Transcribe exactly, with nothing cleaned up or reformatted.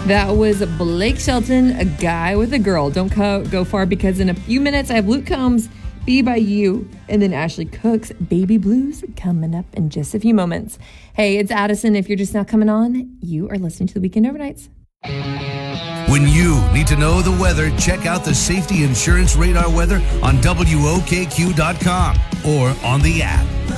That was Blake Shelton, A Guy with a Girl. Don't co- go far because in a few minutes I have Luke Combs, Be By You, and then Ashley Cook's Baby Blues coming up in just a few moments. Hey, it's Addison. If you're just now coming on, you are listening to the Weekend Overnights. When you need to know the weather, check out the Safety Insurance Radar weather on W O K Q dot com or on the app.